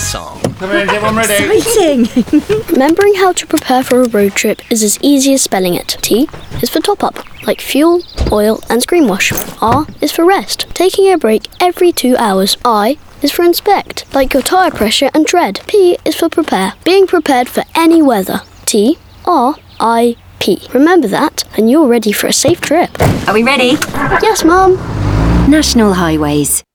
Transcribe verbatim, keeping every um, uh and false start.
song. Come in, everyone ready? Exciting! Remembering how to prepare for a road trip is as easy as spelling it. T is for top up, like fuel, oil and screen wash. R is for rest, taking a break every two hours. I is for inspect, like your tyre pressure and tread. P is for prepare, being prepared for any weather. T, R, I, P. Remember that and you're ready for a safe trip. Are we ready? Yes, Mum. National Highways.